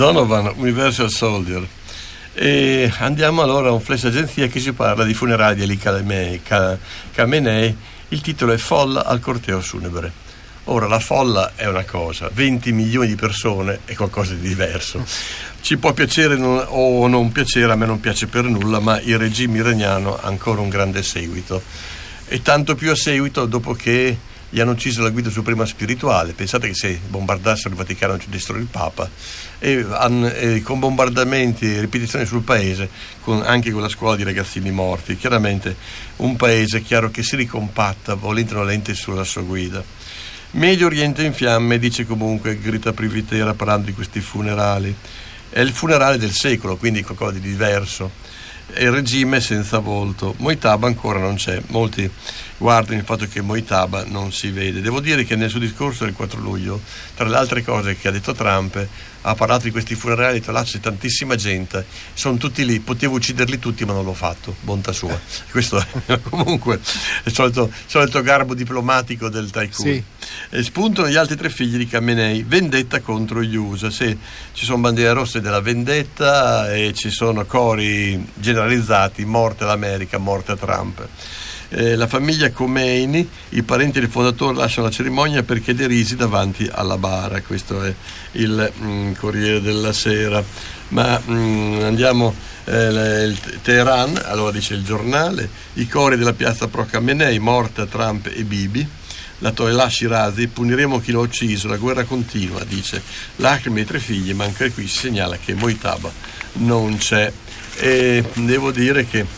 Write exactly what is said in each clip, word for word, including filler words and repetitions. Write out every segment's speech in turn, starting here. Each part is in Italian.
Donovan, Universal Soldier. E andiamo allora a un flash agenzia che ci parla di funerali di Ali Khamenei. Il titolo è Folla al corteo funebre. Ora, la folla è una cosa, venti milioni di persone è qualcosa di diverso. Ci può piacere non, o non piacere, a me non piace per nulla, ma il regime iraniano ha ancora un grande seguito, e tanto più a seguito dopo che gli hanno ucciso la guida suprema spirituale. Pensate che se bombardassero il Vaticano ci destro il Papa, e, e con bombardamenti e ripetizioni sul paese, con, anche con la scuola di ragazzini morti. Chiaramente un paese, chiaro, che si ricompatta volente o nolente sulla sua guida. Medio Oriente in fiamme, dice comunque Greta Privitera parlando di questi funerali. È il funerale del secolo, quindi qualcosa di diverso. E il regime senza volto. Mojtaba ancora non c'è. Molti guardano il fatto che Mojtaba non si vede. Devo dire che nel suo discorso del quattro luglio, tra le altre cose che ha detto Trump, ha parlato di questi funerali, ha detto là c'è tantissima gente, sono tutti lì, potevo ucciderli tutti ma non l'ho fatto, bontà sua. Questo è comunque il solito, solito garbo diplomatico del tycoon. Sì. E spuntano gli altri tre figli di Khamenei, vendetta contro gli U S A. Sì, ci sono bandiere rosse della vendetta e ci sono cori generalizzati, morte all'America, morte a Trump. Eh, la famiglia Khomeini, i parenti del fondatore lasciano la cerimonia perché derisi davanti alla bara. Questo è il mm, Corriere della Sera. Ma mm, andiamo eh, il Teheran, allora dice il giornale, i cori della piazza pro Khamenei, morta Trump e Bibi. La Toilà Shirazi, puniremo chi l'ha ucciso, la guerra continua, dice. Lacrime ai tre figli, ma anche qui si segnala che Mojtaba non c'è. E devo dire che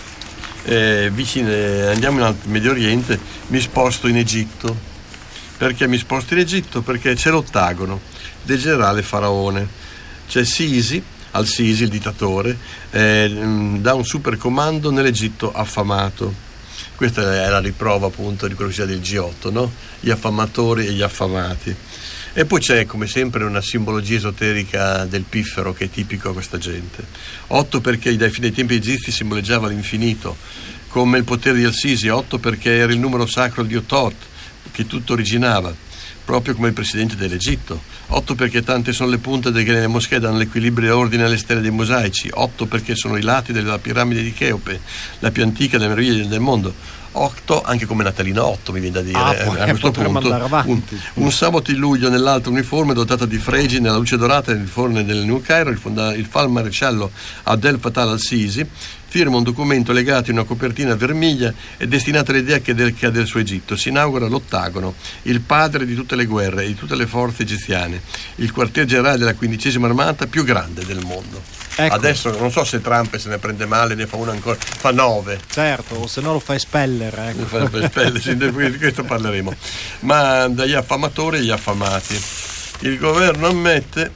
Eh, vicino, eh, andiamo in Medio Oriente, mi sposto in Egitto. Perché mi sposto in Egitto? Perché c'è l'ottagono del generale Faraone. C'è Sisi, al-Sisi, il dittatore, eh, dà un supercomando nell'Egitto affamato. Questa è la riprova appunto di quello che sia del G otto, no? Gli affamatori e gli affamati. E poi c'è come sempre una simbologia esoterica del piffero che è tipico a questa gente. Otto perché dai tempi egizi simboleggiava l'infinito, come il potere di Al-Sisi. Otto perché era il numero sacro di Otot, che tutto originava, proprio come il presidente dell'Egitto. Otto perché tante sono le punte che nelle moschee danno l'equilibrio e ordine alle stelle dei mosaici. Otto perché sono i lati della piramide di Cheope, la più antica delle meraviglie del mondo. Otto anche come Natalino otto, mi viene da dire. Ah, eh, a questo punto un, un sabato in luglio nell'alto uniforme dotata di fregi nella luce dorata nel forno del New Cairo, il, fonda, il fal maresciallo Abdel Fattah al-Sisi firma un documento legato in una copertina vermiglia e destinato all'idea che del, che del suo Egitto. Si inaugura l'ottagono, il padre di tutte le guerre e di tutte le forze egiziane, il quartier generale della quindicesima armata più grande del mondo. Ecco. Adesso non so se Trump se ne prende male, ne fa una ancora, fa nove. Certo, o se no lo fa espeller. Ecco. Lo fa espeller, sì, di questo parleremo. Ma dagli affamatori agli affamati. Il governo ammette,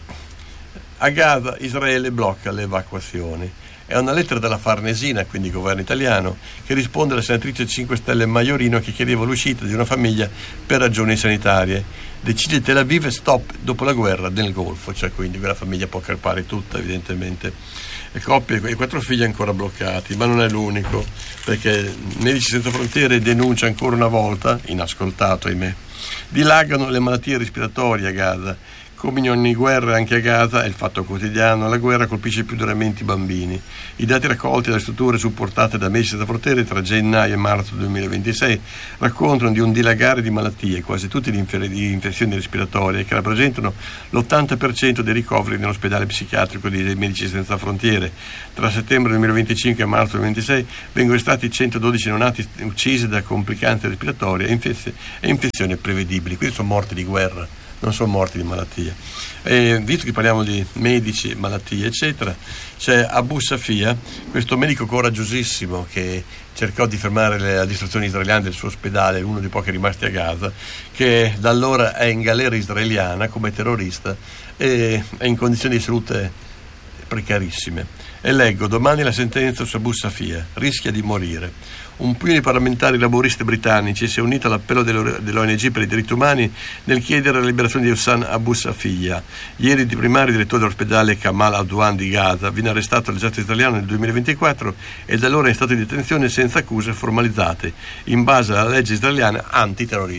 a Gaza Israele blocca le evacuazioni. È una lettera dalla Farnesina, quindi governo italiano, che risponde alla senatrice cinque Stelle Maiorino che chiedeva l'uscita di una famiglia per ragioni sanitarie. Decide Tel Aviv stop dopo la guerra nel Golfo, cioè quindi quella famiglia può crepare tutta evidentemente. Le coppie e i quattro figli ancora bloccati, ma non è l'unico, perché Medici Senza Frontiere denuncia ancora una volta, inascoltato ahimè, dilagano le malattie respiratorie a Gaza. Come in ogni guerra anche a Gaza è il fatto quotidiano, la guerra colpisce più duramente i bambini. I dati raccolti dalle strutture supportate da Medici Senza Frontiere tra gennaio e marzo duemilaventisei raccontano di un dilagare di malattie, quasi tutte di, inf- di infezioni respiratorie, che rappresentano l'ottanta per cento dei ricoveri nell'ospedale psichiatrico di Medici Senza Frontiere. Tra settembre duemilaventicinque e marzo duemilaventisei vengono stati centododici neonati uccisi da complicanze respiratorie e, infez- e infezioni prevedibili, quindi sono morti di guerra, non sono morti di malattie. E visto che parliamo di medici, malattie eccetera, c'è Abu Safia, questo medico coraggiosissimo che cercò di fermare le distruzioni israeliane del suo ospedale, uno dei pochi rimasti a Gaza, che da allora è in galera israeliana come terrorista e è in condizioni di salute precarissime. E leggo domani la sentenza su Abu Safia, rischia di morire. Un pugno di parlamentari laboristi britannici si è unito all'appello dell'O N G per i diritti umani nel chiedere la liberazione di Hussan Abu Safia. Ieri il primario direttore dell'ospedale Kamal Adwan di Gaza viene arrestato dall'esercito israeliano nel duemilaventiquattro e da allora è in stato di detenzione senza accuse formalizzate in base alla legge israeliana antiterrorismo.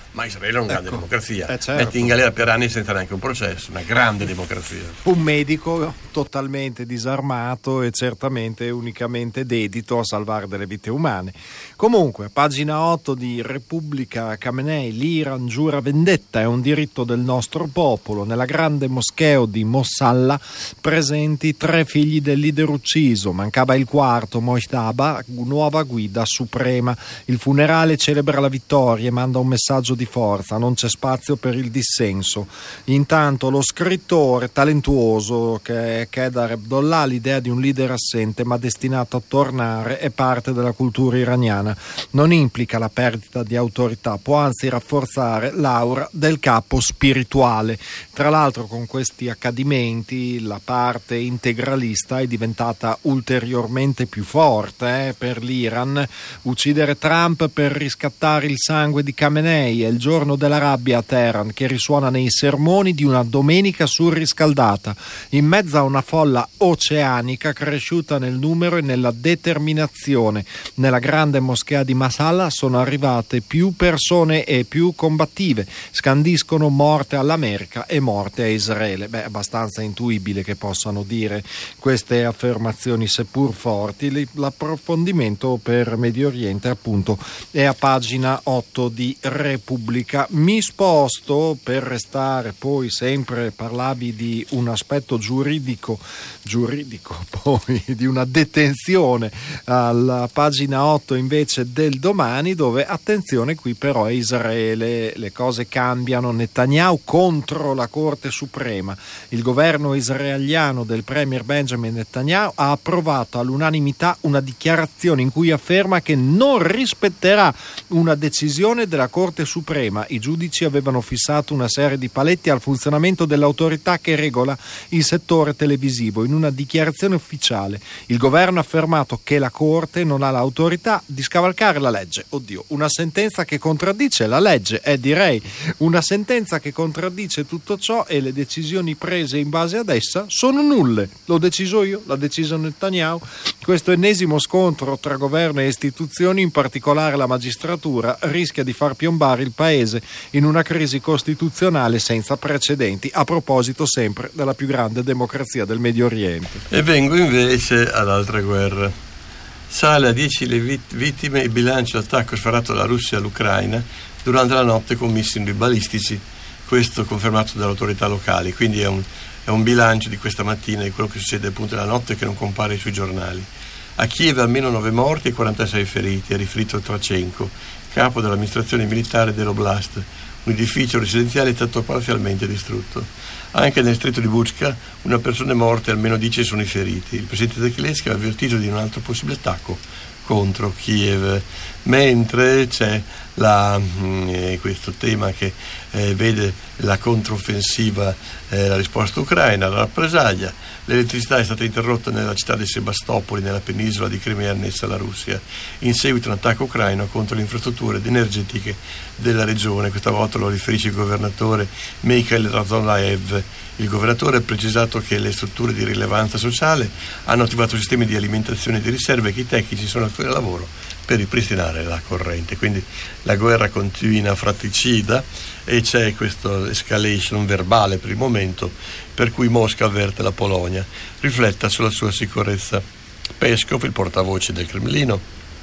Ma Israele è una grande ecco. democrazia, eh, certo. metti in galera per anni senza neanche un processo, una grande democrazia. Un medico totalmente disarmato e certamente unicamente dedito a salvare delle vite umane. Comunque, pagina otto di Repubblica, Khamenei, l'Iran giura vendetta, è un diritto del nostro popolo. Nella grande moschea di Mossalla presenti tre figli del leader ucciso, mancava il quarto, Mojtaba, nuova guida suprema. Il funerale celebra la vittoria e manda un messaggio di forza, non c'è spazio per il dissenso. Intanto lo scrittore talentuoso che è Kedar Abdollah, l'idea di un leader assente ma destinato a tornare, è parte della cultura iraniana. Non implica la perdita di autorità, può anzi rafforzare l'aura del capo spirituale. Tra l'altro, con questi accadimenti la parte integralista è diventata ulteriormente più forte eh, per l'Iran. Uccidere Trump per riscattare il sangue di Khamenei è il giorno della rabbia a Teheran, che risuona nei sermoni di una domenica surriscaldata, in mezzo a una folla oceanica cresciuta nel numero e nella determinazione. Nella grande moschea di Masala sono arrivate più persone e più combattive, scandiscono morte all'America e morte a Israele. Beh, è abbastanza intuibile che possano dire queste affermazioni seppur forti. L'approfondimento per Medio Oriente appunto è a pagina otto di Repubblica. Mi sposto per restare poi sempre, parlavi di un aspetto giuridico giuridico poi di una detenzione alla pagina otto invece del Domani, dove attenzione, qui però è Israele, le cose cambiano. Netanyahu contro la Corte Suprema. Il governo israeliano del premier Benjamin Netanyahu ha approvato all'unanimità una dichiarazione in cui afferma che non rispetterà una decisione della Corte Suprema. I giudici avevano fissato una serie di paletti al funzionamento dell'autorità che regola il settore televisivo. In una dichiarazione ufficiale il governo ha affermato che la Corte non ha l'autorità di scavalcare la legge. Oddio, una sentenza che contraddice la legge, è eh, direi una sentenza che contraddice tutto ciò, e le decisioni prese in base ad essa sono nulle. L'ho deciso io, l'ha deciso Netanyahu. Questo ennesimo scontro tra governo e istituzioni, in particolare la magistratura, rischia di far piombare il paese in una crisi costituzionale senza precedenti, a proposito sempre della più grande democrazia del Medio Oriente. E vengo invece ad altre guerre. Sale a dieci le vit- vittime il bilancio dell'attacco sferrato dalla Russia all'Ucraina durante la notte con missili balistici, questo confermato dalle autorità locali. Quindi è un, è un bilancio di questa mattina di quello che succede appunto nella notte, che non compare sui giornali. A Kiev almeno nove morti e quarantasei feriti, ha riferito Trachenko, capo dell'amministrazione militare dell'Oblast. Un edificio residenziale è stato parzialmente distrutto. Anche nel stretto di Buchka una persona è morta e almeno dieci sono i feriti. Il presidente Zelensky ha avvertito di un altro possibile attacco contro Kiev, mentre c'è la, eh, questo tema che eh, vede la controffensiva, eh, la risposta ucraina, la rappresaglia. L'elettricità è stata interrotta nella città di Sebastopoli, nella penisola di Crimea annessa alla Russia, in seguito a un attacco ucraino contro le infrastrutture energetiche della regione. Questa volta lo riferisce il governatore Mikhail Razolaev. Il governatore ha precisato che le strutture di rilevanza sociale hanno attivato sistemi di alimentazione e di riserve, che i tecnici sono ancora al lavoro per ripristinare la corrente. Quindi la guerra continua fratricida e c'è questa escalation verbale per il momento, per cui Mosca avverte la Polonia rifletta sulla sua sicurezza. Peskov, il portavoce del Cremlino,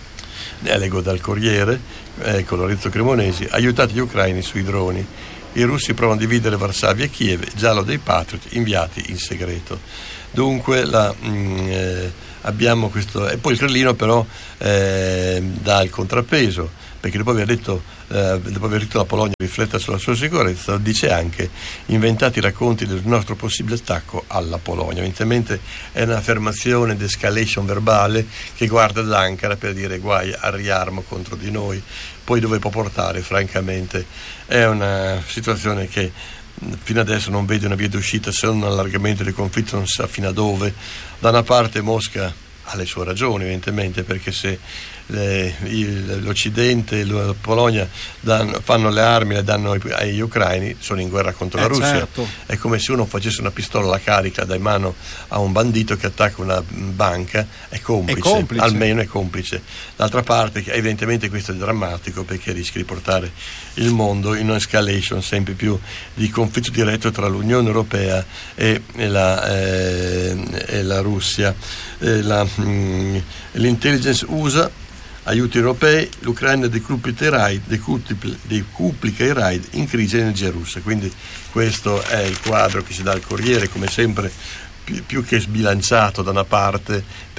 ne leggo dal Corriere, ecco Lorenzo Cremonesi: aiutate gli ucraini sui droni. I russi provano a dividere Varsavia e Kiev, giallo dei Patriot inviati in segreto. Dunque la, mh, eh, abbiamo questo, e poi il Cremlino però eh, dà il contrappeso, perché dopo aver detto eh, dopo aver detto la Polonia rifletta sulla sua sicurezza, dice anche: inventati i racconti del nostro possibile attacco alla Polonia. Evidentemente è un'affermazione di escalation verbale che guarda ad Ankara per dire guai, arriviamo contro di noi. Poi dove può portare, francamente, è una situazione che fino adesso non vede una via d'uscita, se non un allargamento del conflitto, non sa fino a dove. Da una parte Mosca ha le sue ragioni, evidentemente, perché se le, il, l'Occidente e la Polonia danno, fanno le armi, le danno ai, agli ucraini, sono in guerra contro eh la Russia. Certo. È come se uno facesse una pistola alla carica, dai mano a un bandito che attacca una banca, è complice, è complice. almeno è complice. D'altra parte evidentemente questo è drammatico, perché rischia di portare il mondo in un'escalation sempre più di conflitto diretto tra l'Unione Europea e, e, la, eh, e la Russia. Eh, la, mh, l'intelligence U S A aiuti europei, l'Ucraina decuplica i raid, decuplica i raid in crisi energia russa. Quindi questo è il quadro che ci dà il Corriere, come sempre più, più che sbilanciato da una parte,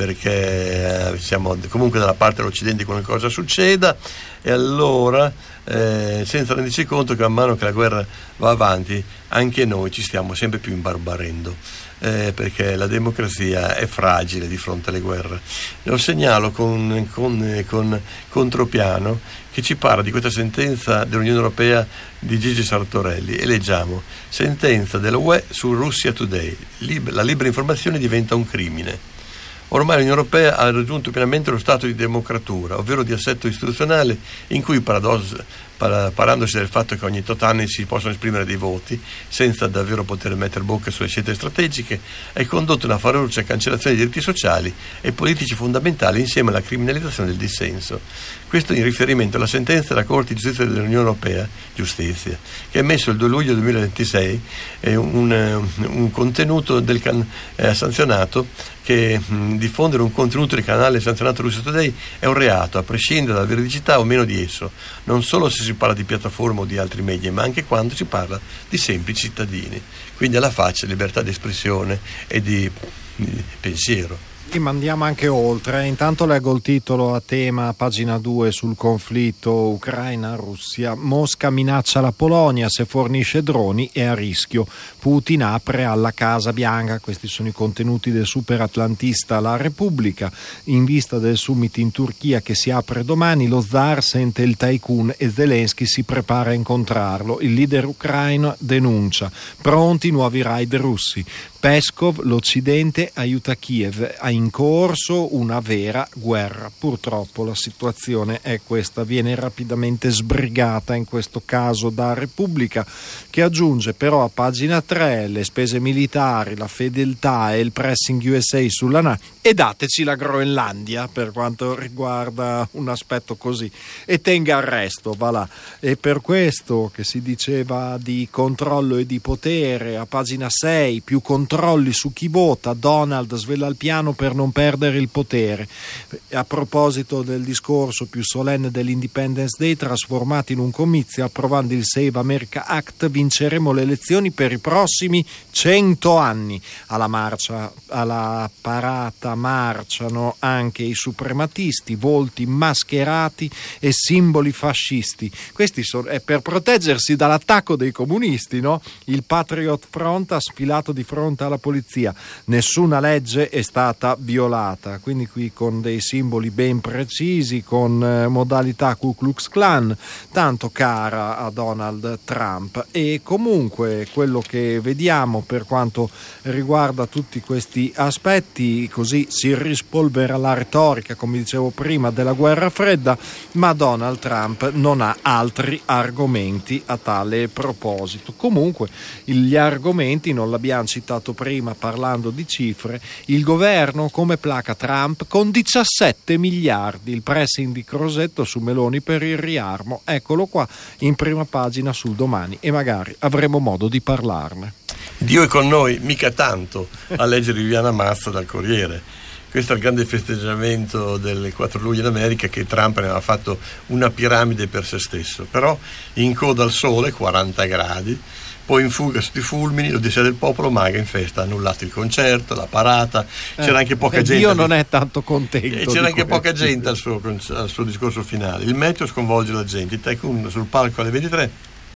perché eh, siamo comunque dalla parte dell'Occidente qualcosa succeda, e allora eh, senza renderci conto che man mano che la guerra va avanti anche noi ci stiamo sempre più imbarbarendo. Eh, perché la democrazia è fragile di fronte alle guerre. Lo segnalo con, con, con contropiano che ci parla di questa sentenza dell'Unione Europea di Gigi Sartorelli, e leggiamo: sentenza della U E su Russia Today, Lib- la libera informazione diventa un crimine. Ormai l'Unione Europea ha raggiunto pienamente lo stato di democratura, ovvero di assetto istituzionale in cui, paradosso, par- parandosi del fatto che ogni tot anni si possono esprimere dei voti senza davvero poter mettere bocca sulle scelte strategiche, è condotta una feroce cancellazione dei diritti sociali e politici fondamentali insieme alla criminalizzazione del dissenso. Questo in riferimento alla sentenza della Corte di Giustizia dell'Unione Europea, Giustizia, che ha emesso il due luglio duemilaventisei eh, un, un contenuto del can- eh, sanzionato che mh, diffondere un contenuto del canale sanzionato Russia Today è un reato, a prescindere dalla veridicità o meno di esso, non solo se si parla di piattaforme o di altri media, ma anche quando si parla di semplici cittadini. Quindi alla faccia libertà di espressione e di, di pensiero. Ma andiamo anche oltre. Intanto leggo il titolo a tema, pagina due, sul conflitto Ucraina-Russia. Mosca minaccia la Polonia, se fornisce droni è a rischio. Putin apre alla Casa Bianca. Questi sono i contenuti del superatlantista La Repubblica. In vista del summit in Turchia che si apre domani, lo zar sente il tycoon e Zelensky si prepara a incontrarlo. Il leader ucraino denuncia: pronti nuovi raid russi. Peskov, l'Occidente aiuta Kiev, ha in corso una vera guerra. Purtroppo la situazione è questa, viene rapidamente sbrigata in questo caso da Repubblica, che aggiunge però a pagina tre le spese militari, la fedeltà e il pressing U S A sulla NATO, e dateci la Groenlandia per quanto riguarda un aspetto così, e tenga il resto, va là. E per questo che si diceva di controllo e di potere, a pagina sei, più controllo controlli su chi vota, Donald svela il piano per non perdere il potere. A proposito del discorso più solenne dell'Independence Day trasformato in un comizio, approvando il Save America Act vinceremo le elezioni per i prossimi cento anni. Alla marcia, alla parata marciano anche i suprematisti, volti mascherati e simboli fascisti. Questi sono è per proteggersi dall'attacco dei comunisti, no? Il Patriot Front ha sfilato di fronte alla polizia, nessuna legge è stata violata, quindi qui con dei simboli ben precisi, con eh, modalità Ku Klux Klan, tanto cara a Donald Trump. E comunque quello che vediamo per quanto riguarda tutti questi aspetti, così si rispolvera la retorica, come dicevo prima, della guerra fredda, ma Donald Trump non ha altri argomenti a tale proposito. Comunque gli argomenti non l'abbiamo citato prima parlando di cifre. Il governo come placa Trump con diciassette miliardi, il pressing di Crosetto su Meloni per il riarmo, eccolo qua in prima pagina sul Domani, e magari avremo modo di parlarne. Dio è con noi, mica tanto, a leggere Viviana Mazza dal Corriere. Questo è il grande festeggiamento del quattro luglio in America, che Trump ne aveva fatto una piramide per se stesso, però in coda al sole, quaranta gradi, poi in fuga sotto i fulmini, l'Odissea del popolo, maga in festa, ha annullato il concerto, la parata, c'era eh, anche poca gente. Dio non è tanto contento. E c'era anche poca gente al suo, al suo discorso finale. Il meteo sconvolge la gente, il tycoon sul palco alle ventitré,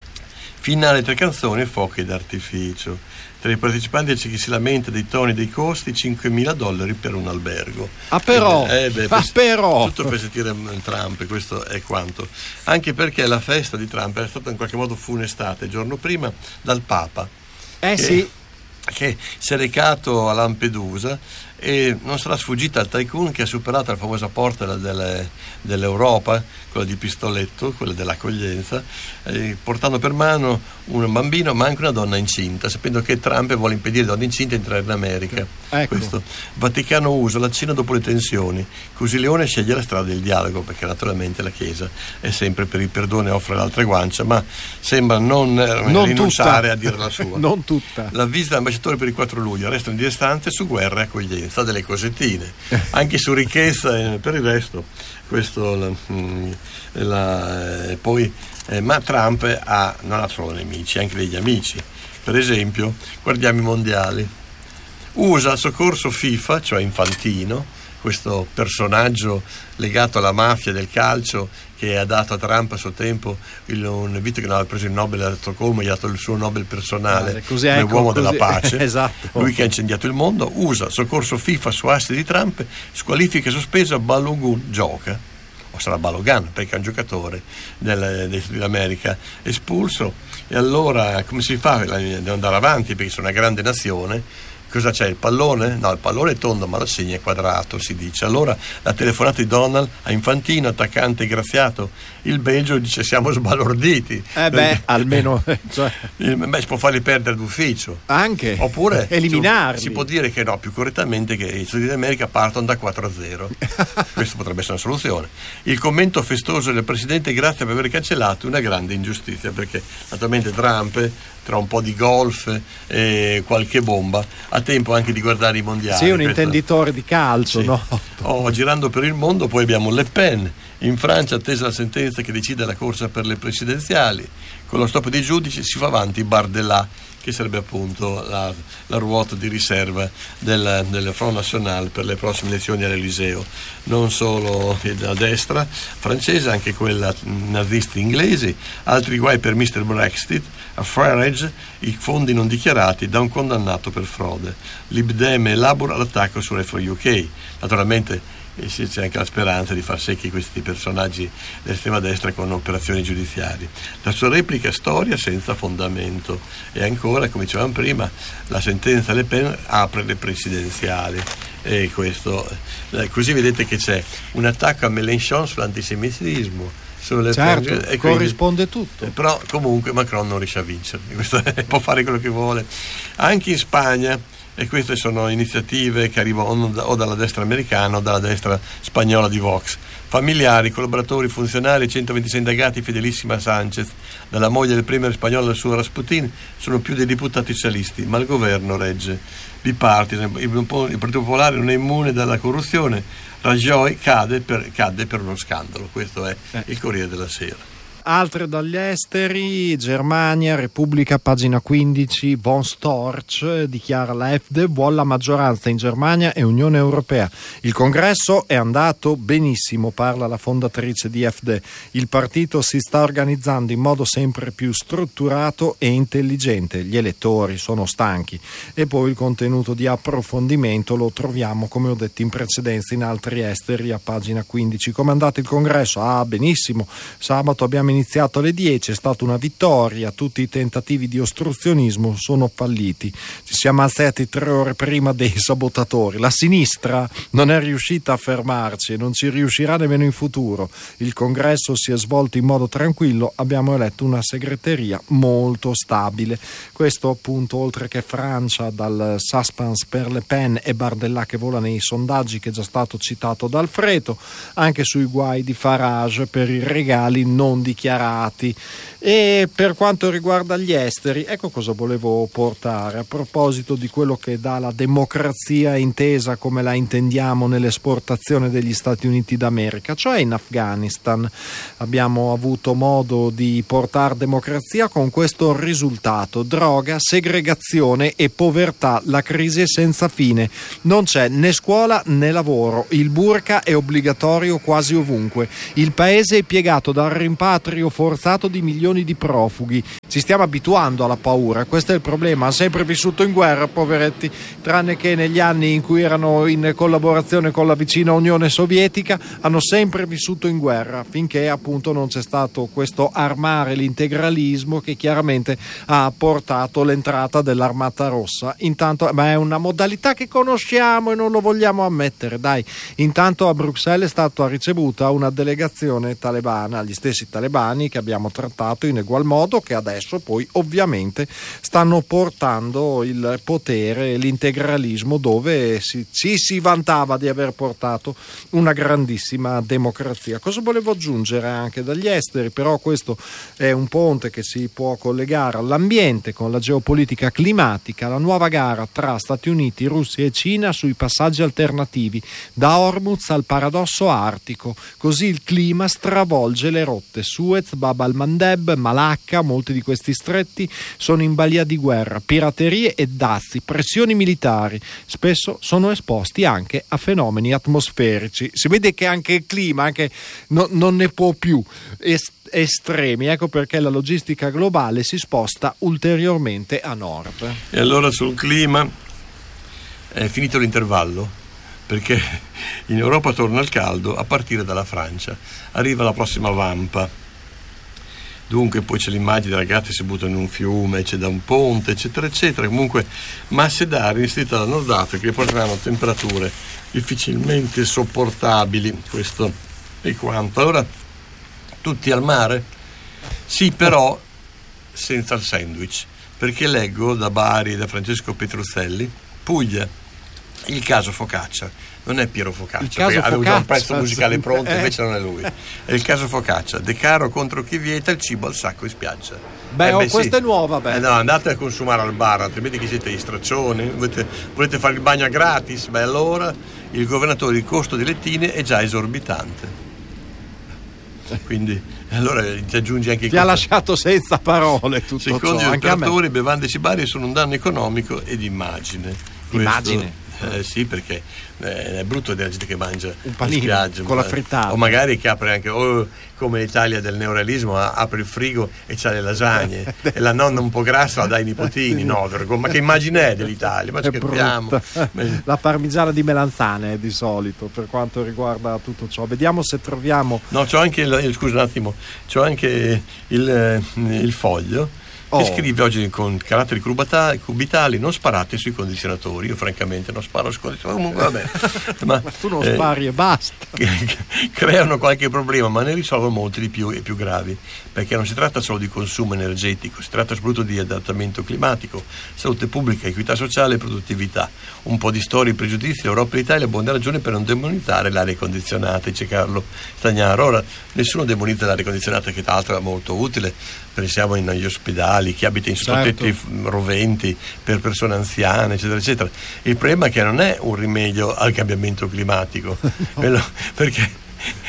finale tre canzoni e fuochi d'artificio. Tra i partecipanti c'è chi si lamenta dei toni e dei costi, cinquemila dollari per un albergo. Ah però, eh beh, ah, però. Tutto per sentire Trump, questo è quanto. Anche perché la festa di Trump era stata in qualche modo funestata il giorno prima dal Papa. Eh che, sì. Che si è recato a Lampedusa e non sarà sfuggita al tycoon che ha superato la famosa porta delle, dell'Europa, quella di Pistoletto, quella dell'accoglienza, eh, portando per mano un bambino ma anche una donna incinta, sapendo che Trump vuole impedire alle donne incinte di entrare in America. Ecco. Questo. Vaticano usa la Cina dopo le tensioni, così Leone sceglie la strada del dialogo, perché naturalmente la Chiesa è sempre per il perdono e offre l'altra guancia, ma sembra non, non rinunciare tutta. a dire la sua. Non tutta. La visita dell'ambasciatore per il quattro luglio, restano di distanze su guerra e accoglienza, delle cosettine, anche su ricchezza e per il resto. Questo la, la, eh, poi eh, ma Trump ha, non ha solo nemici, anche degli amici. Per esempio, guardiamo i mondiali. Usa il soccorso FIFA, cioè Infantino, questo personaggio legato alla mafia del calcio che ha dato a Trump a suo tempo il, un visto che non aveva preso il Nobel a Stoccolma, gli ha dato il suo Nobel personale eh, così, come ecco, uomo così, della pace. Esatto. Lui che ha incendiato il mondo. Usa soccorso FIFA su assi di Trump, squalifica sospesa, Balogun gioca, o sarà Balogan perché è un giocatore del, del Sud America espulso. E allora come si fa ad andare avanti, perché sono una grande nazione? Cosa c'è? Il pallone? No, il pallone è tondo, ma l'assegno è quadrato, si dice. Allora la telefonata di Donald a Infantino, attaccante graziato, il Belgio, dice siamo sbalorditi. Eh beh, almeno cioè... beh, si può farli perdere d'ufficio. Anche? Oppure eliminarli. Si può dire che no, più correttamente che i Stati Uniti d'America partono da quattro a zero. Questo potrebbe essere una soluzione. Il commento festoso del Presidente, grazie per aver cancellato una grande ingiustizia, perché naturalmente Trump, tra un po' di golf e qualche bomba, ha tempo anche di guardare i mondiali. Sì, un questo... intenditore di calcio, sì. no? Oh, girando per il mondo poi abbiamo Le Pen in Francia, attesa la sentenza che decide la corsa per le presidenziali. Con lo stop dei giudici si fa avanti Bardella, che sarebbe appunto la, la ruota di riserva del, del Front National per le prossime elezioni all'Eliseo. Non solo la destra francese, anche quella nazisti inglesi. Altri guai per mister Brexit, a Farage i fondi non dichiarati da un condannato per frode. Lib Dem elabora l'attacco su F U K. Naturalmente c'è anche la speranza di far secchi questi personaggi dell'estrema destra con operazioni giudiziarie. La sua replica è storia senza fondamento. E ancora, come dicevamo prima, la sentenza Le Pen apre le presidenziali. E questo, così vedete che c'è un attacco a Mélenchon sull'antisemitismo, sulle certo, e corrisponde quindi, tutto. Però comunque Macron non riesce a vincere. Questo può fare quello che vuole. Anche in Spagna, e queste sono iniziative che arrivano o dalla destra americana o dalla destra spagnola di Vox. Familiari, collaboratori, funzionari, centoventisei indagati fedelissimi a Sanchez, dalla moglie del premier spagnolo al suo Rasputin, sono più dei deputati socialisti, ma il governo regge. Bipartisan, il Partito Popolare non è immune dalla corruzione, Rajoy cade per, cade per uno scandalo. Questo è eh. il Corriere della Sera. Altre dagli esteri, Germania, Repubblica, pagina quindici, von Storch dichiara la F D vuole la maggioranza in Germania e Unione Europea. Il congresso è andato benissimo, parla la fondatrice di F D. Il partito si sta organizzando in modo sempre più strutturato e intelligente. Gli elettori sono stanchi. E poi il contenuto di approfondimento lo troviamo, come ho detto in precedenza, in altri esteri a pagina quindici. Come è andato il congresso? Ah, benissimo. Sabato abbiamo iniziato alle dieci, è stata una vittoria, tutti i tentativi di ostruzionismo sono falliti. Ci siamo alzati tre ore prima dei sabotatori. La sinistra non è riuscita a fermarci e non ci riuscirà nemmeno in futuro. Il congresso si è svolto in modo tranquillo, abbiamo eletto una segreteria molto stabile. Questo appunto, oltre che Francia, dal suspense per Le Pen e Bardella che vola nei sondaggi, che è già stato citato da Alfredo, anche sui guai di Farage per i regali non dichiarati. E per quanto riguarda gli esteri, ecco cosa volevo portare a proposito di quello che dà la democrazia intesa come la intendiamo nell'esportazione degli Stati Uniti d'America, cioè in Afghanistan. Abbiamo avuto modo di portare democrazia con questo risultato: droga, segregazione e povertà, la crisi è senza fine, non c'è né scuola né lavoro, il burqa è obbligatorio quasi ovunque, il paese è piegato dal rimpatrio rimpatrio forzato di milioni di profughi. Ci stiamo abituando alla paura, questo è il problema. Ha sempre vissuto in guerra, poveretti, tranne che negli anni in cui erano in collaborazione con la vicina Unione Sovietica, hanno sempre vissuto in guerra, finché appunto non c'è stato questo armare l'integralismo che chiaramente ha portato l'entrata dell'Armata Rossa. Intanto, ma è una modalità che conosciamo e non lo vogliamo ammettere, dai. Intanto a Bruxelles è stata ricevuta una delegazione talebana, gli stessi talebani che abbiamo trattato in egual modo, che adesso poi ovviamente stanno portando il potere e l'integralismo dove si, ci si vantava di aver portato una grandissima democrazia. Cosa volevo aggiungere anche dagli esteri? Però questo è un ponte che si può collegare all'ambiente con la geopolitica climatica, la nuova gara tra Stati Uniti, Russia e Cina sui passaggi alternativi da Hormuz al paradosso artico. Così il clima stravolge le rotte. Suez, Bab al-Mandeb, Malacca, molti di questi stretti sono in balia di guerra, piraterie e dazi, pressioni militari. Spesso sono esposti anche a fenomeni atmosferici. Si vede che anche il clima anche no, non ne può più est- estremi. Ecco perché la logistica globale si sposta ulteriormente a nord. E allora sul clima è finito l'intervallo, perché in Europa torna il caldo a partire dalla Francia. Arriva la prossima vampa. Dunque poi c'è l'immagine dei ragazzi si buttano in un fiume, c'è da un ponte, eccetera, eccetera. Comunque masse d'aria inserite dal Nord Africa che porteranno temperature difficilmente sopportabili. Questo è quanto. Allora, tutti al mare? Sì, però senza il sandwich. Perché leggo da Bari, da Francesco Petruzzelli, Puglia, il caso Focaccia. Non è Piero Focaccia, perché avevo già un pezzo musicale pronto, invece non è lui. È il caso Focaccia. De Caro contro chi vieta il cibo al sacco in spiaggia. Beh, eh, oh, beh questa sì. è nuova. Beh. Eh no, andate a consumare al bar, altrimenti chi siete gli straccioni? Volete, volete fare il bagno gratis? Beh, allora il governatore, il costo delle tine è già esorbitante. Quindi allora ti aggiungi anche ti ha lasciato senza parole tutto secondo ciò. Gli operatori bevande e cibari sono un danno economico ed immagine. Immagine. Questo, eh, sì, perché eh, è brutto vedere gente che mangia un panino in spiaggia con la frittata, o magari che apre anche oh, come l'Italia del neorealismo, apre il frigo e c'ha le lasagne e la nonna un po' grassa la dà ai nipotini. No, ma che immagine è dell'Italia? Ma scherziamo. La parmigiana di melanzane di solito per quanto riguarda tutto ciò. Vediamo se troviamo. No, c'ho anche il, scusa un attimo, c'ho anche il, il Foglio che oh. scrive oggi con caratteri cubitali: non sparate sui condizionatori. Io francamente non sparo sui condizionatori, comunque vabbè. ma, ma tu non eh, spari e basta. Creano qualche problema, ma ne risolvono molti di più e più gravi, perché non si tratta solo di consumo energetico, si tratta soprattutto di adattamento climatico, salute pubblica, equità sociale e produttività. Un po' di storia e pregiudizi. Europa e Italia buona ragione per non demonizzare l'aria condizionata, dice Carlo Stagnaro. Ora, nessuno demonizza l'aria condizionata, che tra l'altro è molto utile. Pensiamo agli ospedali, chi abita in sottotetti certo. roventi per persone anziane, eccetera, eccetera. Il problema è che non è un rimedio al cambiamento climatico, no. perché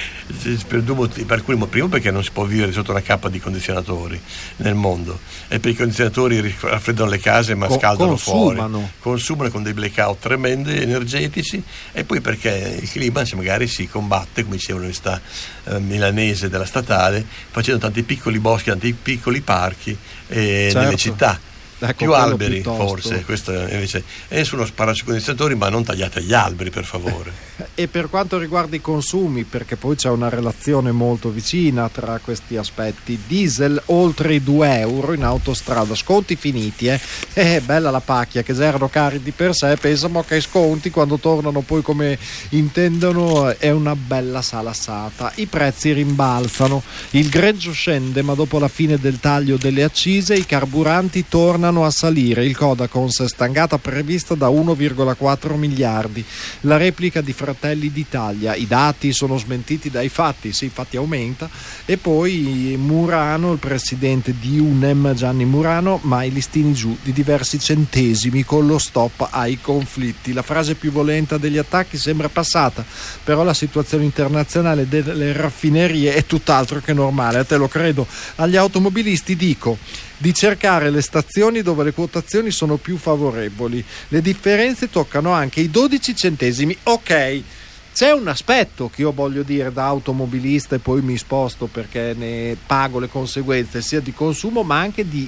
per, due motivi, per alcuni motivi. Primo, perché non si può vivere sotto una cappa di condizionatori nel mondo, e per i condizionatori raffreddano le case ma Co- scaldano consumano. fuori, consumano con dei blackout tremendi energetici, e poi perché il clima se magari si combatte, come diceva l'università eh, milanese della statale, facendo tanti piccoli boschi, tanti piccoli parchi eh, certo. nelle città. Ecco, più alberi piuttosto. Forse questo invece, e nessuno spara sui condizionatori, ma non tagliate gli alberi per favore. E per quanto riguarda i consumi, perché poi c'è una relazione molto vicina tra questi aspetti: diesel oltre i due euro in autostrada, sconti finiti, eh? Eh, bella la pacchia, che già erano cari di per sé, pensano che i sconti quando tornano poi come intendono è una bella salassata. I prezzi rimbalzano, il greggio scende, ma dopo la fine del taglio delle accise i carburanti tornano a salire. Il Codacons è stangata prevista da uno virgola quattro miliardi, la replica di Fratelli d'Italia. I dati sono smentiti dai fatti, sì, infatti aumenta. E poi Murano, il presidente di UNEM Gianni Murano, ma i listini giù di diversi centesimi con lo stop ai conflitti. La frase più violenta degli attacchi sembra passata, però la situazione internazionale delle raffinerie è tutt'altro che normale. A te lo credo. Agli automobilisti dico di cercare le stazioni dove le quotazioni sono più favorevoli. Le differenze toccano anche i dodici centesimi. Ok, C'è un aspetto che io voglio dire da automobilista, e poi mi sposto perché ne pago le conseguenze sia di consumo ma anche di